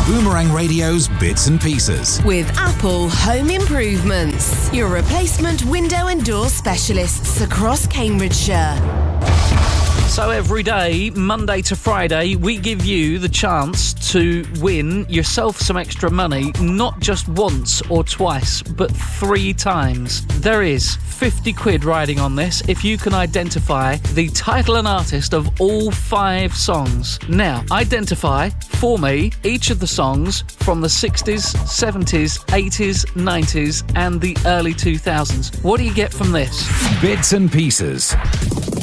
Boomerang Radio's Bits and Pieces. With Apple Home Improvements, your replacement window and door specialists across Cambridgeshire. So every day, Monday to Friday, we give you the chance to win yourself some extra money, not just once or twice, but 3 times. There is 50 quid riding on this if you can identify the title and artist of all 5 songs. Now, identify for me each of the songs from the 60s, 70s, 80s, 90s and the early 2000s. What do you get from this? Bits and Pieces.